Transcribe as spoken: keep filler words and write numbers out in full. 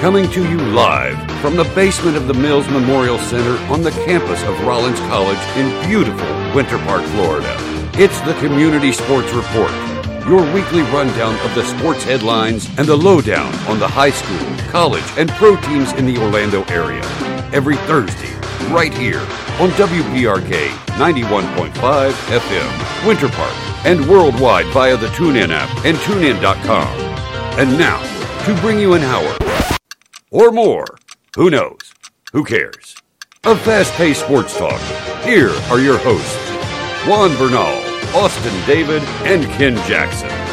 Coming to you live from the basement of the Mills Memorial Center on the campus of Rollins College in beautiful Winter Park, Florida. It's the Community Sports Report, your weekly rundown of the sports headlines and the lowdown on the high school, college, and pro teams in the Orlando area. Every Thursday, right here on W P R K ninety-one point five F M, Winter Park, and worldwide via the TuneIn app and tune in dot com. And now, to bring you an hour or more, who knows, who cares, of fast-paced sports talk, here are your hosts, Juan Bernal, Austin David, and Ken Jackson.